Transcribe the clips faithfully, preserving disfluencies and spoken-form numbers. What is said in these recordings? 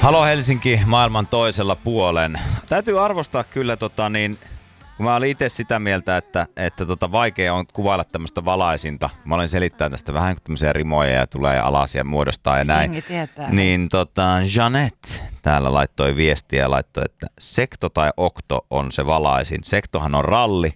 Halo Helsinki maailman toisella puolen. Täytyy arvostaa kyllä, tota, niin, kun mä olin itse sitä mieltä, että, että tota, vaikea on kuvailla tämmöistä valaisinta. Mä olin selittämään tästä vähän tämmöisiä rimoja ja tulee alas ja muodostaa ja näin. Niin tota, Janette täällä laittoi viestiä ja laittoi, että sekto tai okto on se valaisin. Sektohan on ralli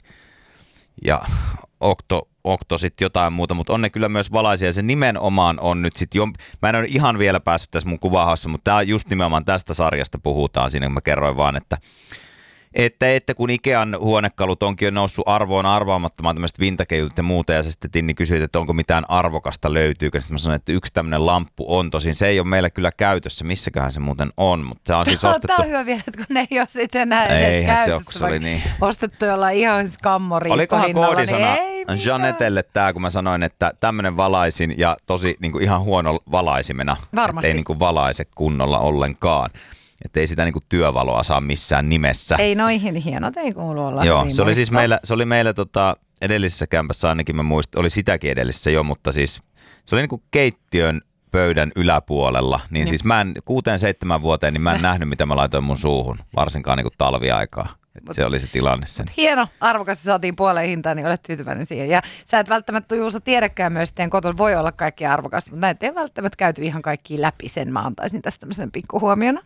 ja okto, okto sitten jotain muuta, mutta on ne kyllä myös valaisia. Se nimenomaan on nyt sitten jo, mä en ole ihan vielä päässyt tässä mun kuvahossa, mutta tää just nimenomaan tästä sarjasta puhutaan siinä, kun mä kerroin vaan, että Että, että kun Ikean huonekalut onkin jo noussut arvoon arvaamattomaan tämmöiset vintakejut ja muuta, ja se sitten Tinni kysyi, että onko mitään arvokasta, löytyykö. Sitten mä sanoin, että yksi tämmöinen lamppu on, tosin se ei ole meillä kyllä käytössä, missäköhän se muuten on, mutta se on siis ostettu. Tämä on hyvä vielä, että kun ne ei ole sitten enää edes Eihän käytössä, se ole, kun se oli niin. Ostettu jollain ihan skammoriistohinnalla. Olikohan koodisana niin Janetelle tämä, kun mä sanoin, että tämmöinen valaisin ja tosi niin kuin ihan huono valaisimena, varmasti. Ei niin kuin valaise kunnolla ollenkaan. Että ei sitä niinku työvaloa saa missään nimessä. Ei noihin hienot, ei kuulu olla. Joo, se oli siis meillä, se oli meillä tota, edellisessä kämpässä ainakin, mä muistin, oli sitäkin edellisessä jo, mutta siis se oli niinku keittiön pöydän yläpuolella. Niin, niin. siis mä en, kuuteen seitsemän vuoteen, niin mä en nähnyt, mitä mä laitoin mun suuhun, varsinkaan niinku talviaikaa. Mut, se oli se tilanne sen. Hieno, arvokas, saatiin puoleen hintaan, niin olet tyytyväinen siihen. Ja sä et välttämättä Juuso tiedäkään myös, että teidän kotona voi olla kaikki arvokasta, mutta näitä ei välttämättä käyty ihan kaikki läpi. Sen mä antaisin tästä tämmöisen pikkuhuomiona.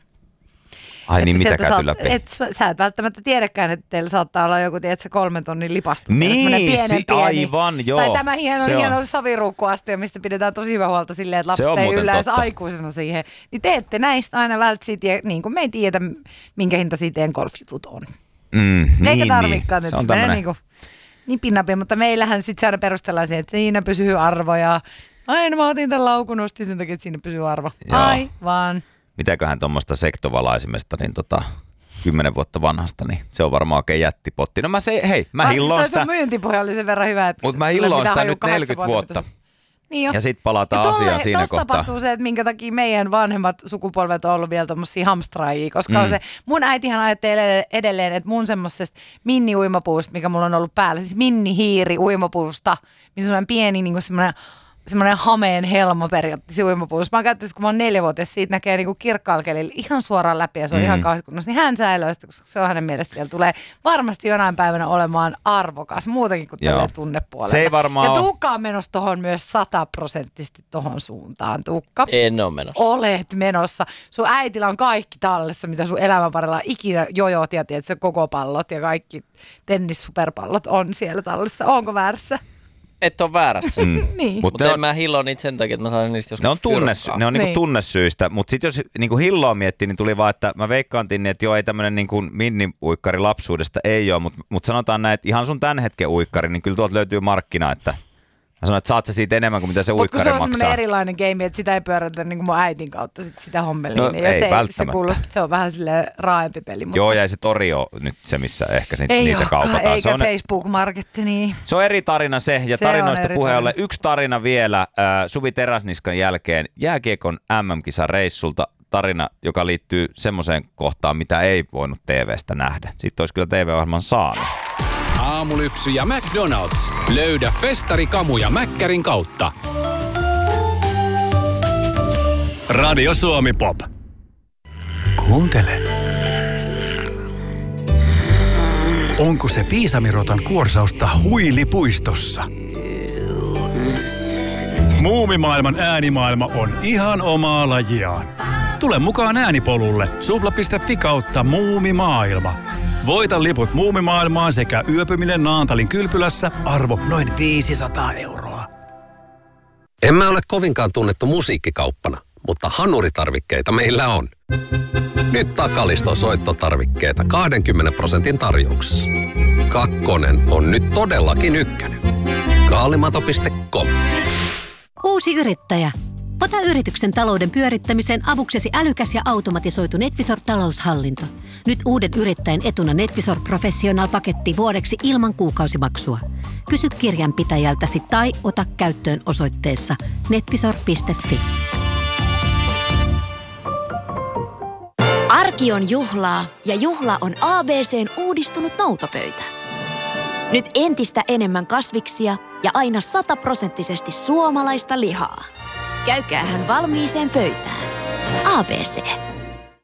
Ai niin, mitä käyty läpi? Et, sä et välttämättä tiedäkään, että teillä saattaa olla joku, tiedätkö, kolmen tonnin lipastus. Niin, pienen, si- pieni. aivan, joo. Tai tämä hieno, hieno saviruukkuastia, mistä pidetään tosi hyvä huolta silleen, että lapset ei yleensä aikuisena siihen. Niin teette näistä aina välttämättä, ja niin kuin me ei tiedä, minkä hinta siitä teidän golfjutut on. Mm, Eikä niin, tarvikaan, niin. että se menee niin kuin niin pinnapia, mutta meillähän sitten se aina perustellaan siihen, että siinä pysyy arvo, ja aina mä otin tämän laukun, ostin sen takia, että siinä pysyy arvo. Aivan. Mitäköhän tuommoista sektovalaisimesta, niin tota, kymmenen vuotta vanhasta, niin se on varmaan oikein jättipotti. No mä se, hei, mä hilloon sitä. Toi sun myyntipohja oli sen verran hyvä, että mutta mä hilloon sitä nyt neljäkymmentä vuotta. Niin jo. Ja sit palataan ja tolle, asiaan siinä kohtaa. Tuossa tapahtuu se, että minkä takia meidän vanhemmat sukupolvet on ollut vielä tommosia hamstraajia, koska mm. on se, mun äitihän ajattelee edelleen, että mun semmosesta minni-uimapuusta, mikä mulla on ollut päällä, siis minni-hiiri-uimapuusta, missä on pieni niin kuin semmoinen semmoinen hameen helma periaatteessa uimapuussa. Mä oon käyttänyt, kun mä oon neljävuotias, siitä näkee niinku kirkkaalla kelillä ihan suoraan läpi ja se on mm. ihan kauheasti kunnossa. Niin hän säilöi sitä, koska se on hänen mielestä vielä tulee varmasti jonain päivänä olemaan arvokas, muutenkin kuin tällä tunnepuolella. Se ei varmaan ja Tuukka on menossa tohon myös sataprosenttisesti tohon suuntaan, Tuukka. En ole menossa. Olet menossa. Sun äitillä on kaikki tallessa, mitä sun elämänvarrella ikinä jojot ja tiedät, se koko pallot ja kaikki tennissuperpallot on siellä tallessa. Onko väärässä? Et ole väärässä. Mm. niin. Mutta en on, mä hilloon niitä sen takia, että mä saan niistä joskus Ne on, tunnes, ne on niinku niin. tunnesyistä, mutta sitten jos niinku hilloa miettii, niin tuli vaan, että mä veikkaantin, että joo, ei tämmöinen niinku minni-uikkari lapsuudesta ei ole, mutta mut sanotaan näin, että ihan sun tämän hetken uikkari, niin kyllä tuolta löytyy markkina, että mä sanon, että saat sä siitä enemmän kuin mitä se uikkari maksaa. Mutta se on erilainen game, että sitä ei pyörätä niin kuin mun äitin kautta sit sitä hommeliin. No, ja ei se, välttämättä. Se kuulostaa, että se on vähän silleen raaempi peli. Mutta joo, ja ei se tori ole nyt se, missä ehkä sit ei niitä olekaan, kaupataan. Eikä se on, Facebook-marketti, niin. Se on eri tarina se, ja se tarinoista puheen ollen. tarina. Yksi tarina vielä, äh, Suvi Teräsniskan jälkeen jääkiekon äm äm-kisareissulta. Tarina, joka liittyy semmoiseen kohtaan, mitä ei voinut T V:stä nähdä. Sitten olisi kyllä T V-ohjelman saanut. Aamulypsy ja McDonald's. Löydä festari Kamu ja Mäkkärin kautta. Radio Suomi Pop. Kuuntele. Onko se Piisamirotan kuorsausta Huilipuistossa? Muumimaailman äänimaailma on ihan omaa lajiaan. Tule mukaan äänipolulle supla piste fi kautta muumimaailma. Voita liput muumimaailmaan sekä yöpyminen Naantalin kylpylässä, arvo noin viisisataa euroa. Emme ole kovinkaan tunnettu musiikkikauppana, mutta hanuritarvikkeita meillä on. Nyt Takaliston soittotarvikkeita kaksikymmentä prosentin tarjouksessa. Kakkonen on nyt todellakin ykkönen. kaalimato piste com. Uusi yrittäjä. Ota yrityksen talouden pyörittämisen avuksesi älykäs ja automatisoitu NetVisor-taloushallinto. Nyt uuden yrittäjän etuna NetVisor Professional-paketti vuodeksi ilman kuukausimaksua. Kysy kirjanpitäjältäsi tai ota käyttöön osoitteessa netvisor piste fi. Arki on juhlaa ja juhla on A B C:n uudistunut noutopöytä. Nyt entistä enemmän kasviksia ja aina sataprosenttisesti suomalaista lihaa. Käykäähän valmiiseen pöytään. A B C.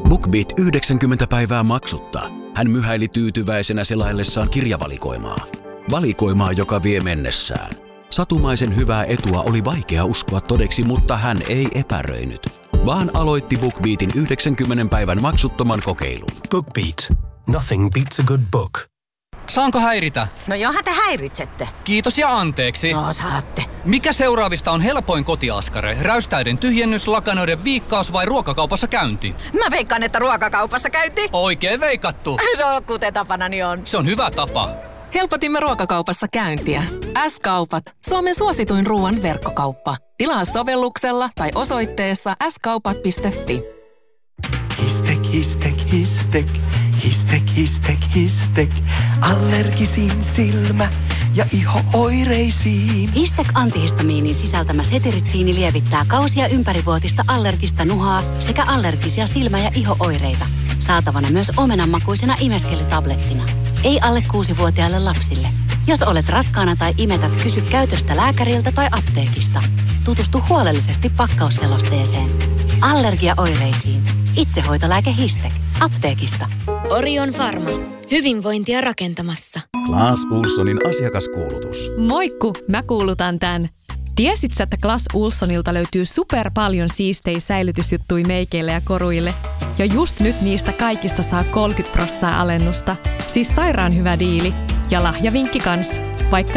BookBeat yhdeksänkymmentä päivää maksutta. Hän myhäili tyytyväisenä selaillessaan kirjavalikoimaa. Valikoimaa, joka vie mennessään. Satumaisen hyvää etua oli vaikea uskoa todeksi, mutta hän ei epäröinyt, vaan aloitti BookBeatin yhdeksänkymmentä päivän maksuttoman kokeilun. BookBeat. Nothing beats a good book. Saanko häiritä? No johan te häiritsette. Kiitos ja anteeksi. No saatte. Mikä seuraavista on helpoin kotiaskare? Räystäiden tyhjennys, lakanoiden viikkaus vai ruokakaupassa käynti? Mä veikkaan, että ruokakaupassa käynti. Oikein veikattu. No kuten tapanani on. Se on hyvä tapa. Helpotimme ruokakaupassa käyntiä. S-kaupat. Suomen suosituin ruoan verkkokauppa. Tilaa sovelluksella tai osoitteessa s kaupat piste f i. Histek, histek, histek, histek, histek, histek, allergisin silmä ja iho-oireisiin. Histek antihistamiinin sisältämä seteritsiini lievittää kausia ympärivuotista allergista nuhaa sekä allergisia silmä- ja iho-oireita. Saatavana myös omenanmakuisena imeskelitablettina. Ei alle kuusivuotiaille lapsille. Jos olet raskaana tai imetät, kysy käytöstä lääkäriltä tai apteekista. Tutustu huolellisesti pakkausselosteeseen. Allergiaoireisiin. Itsehoitolääke Histek. Apteekista. Orion Pharma. Hyvinvointia rakentamassa. Clas Ohlsonin asiakaskuulutus. Moikku, mä kuulutan tän. Tiesit sä, että Clas Ohlsonilta löytyy super paljon siistei säilytysjuttui meikeille ja koruille? Ja just nyt niistä kaikista saa kolmekymmentä prosenttia alennusta. Siis sairaan hyvä diili. Ja lahjavinkki kans. Vaikka